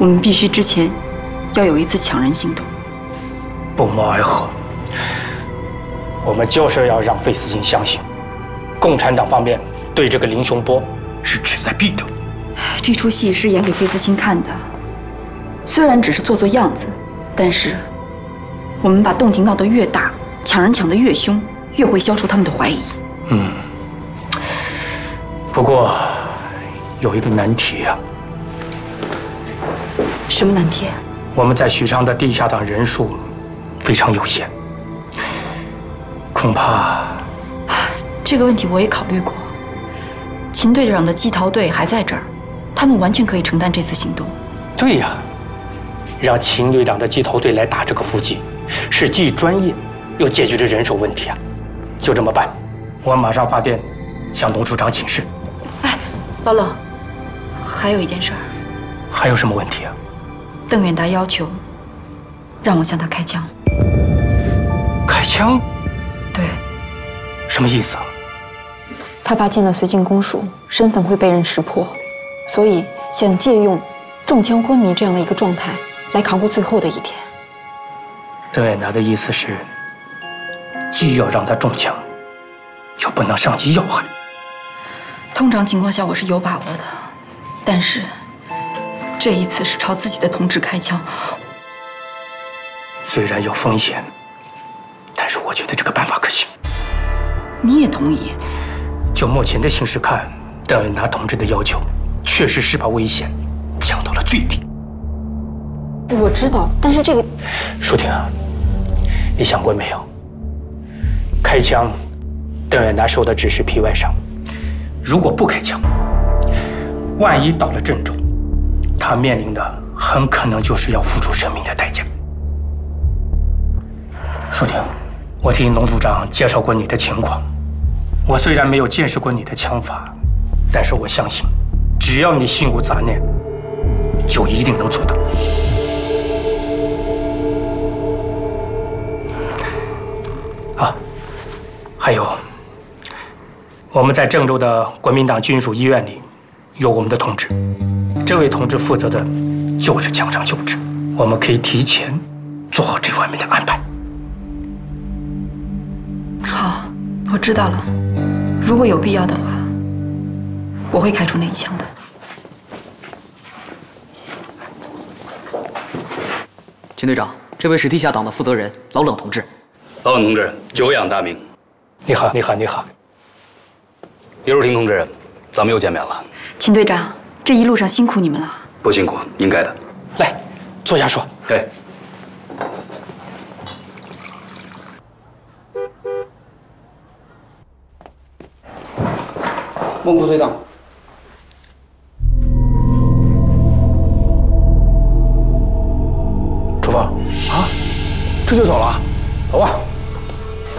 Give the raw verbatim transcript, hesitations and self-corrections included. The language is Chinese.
我们必须之前要有一次抢人行动。 不谋而合。我们就是要让费思清相信，共产党方面对这个林雄波是志在必得。 这出戏是演给费思清看的，虽然只是做做样子，但是我们把动静闹得越大，抢人抢得越凶，越会消除他们的怀疑。 嗯，不过有一个难题啊。 什么难题？ 我们在许昌的地下党人数非常有限，恐怕…… 这个问题我也考虑过。秦队长的击逃队还在这儿，他们完全可以承担这次行动。 对呀，让秦队长的击逃队来打这个伏击，是既专业又解决着人手问题啊！就这么办，我马上发电向董处长请示。 哎，老冷，还有一件事儿。 还有什么问题啊？ 邓远达要求让我向他开枪。 开枪？ 对。 什么意思啊？ 他怕进了绥靖公署，身份会被人识破，所以想借用中枪昏迷这样的一个状态来扛过最后的一天。 邓远达的意思是，既要让他中枪，又不能伤及要害。 通常情况下我是有把握的，但是这一次是朝自己的同志开枪。 虽然有风险，但是我觉得这个办法可行。 你也同意？ 就目前的形势看，邓远达同志的要求确实是把危险降到了最低。 我知道，但是这个…… 舒婷啊，你想过没有？开枪，邓远达受的只是皮外伤，如果不开枪，万一到了郑州，他面临的很可能就是要付出生命的代价。舒婷，我听龙组长介绍过你的情况，我虽然没有见识过你的枪法，但是我相信，只要你心无杂念，就一定能做到。啊，还有，我们在郑州的国民党军属医院里有我们的同志，这位同志负责的就是枪伤救治，我们可以提前做好这方面的安排。 好，我知道了。如果有必要的话，我会开出那一枪的。 秦队长，这位是地下党的负责人老冷同志。 老冷同志，久仰大名。 你好，你好，你好。 叶如婷同志，咱们又见面了。 秦队长，这一路上辛苦你们了。 不辛苦，应该的。 来，坐下说。 哎。 孟副队长， 出发。 啊，这就走了？走吧。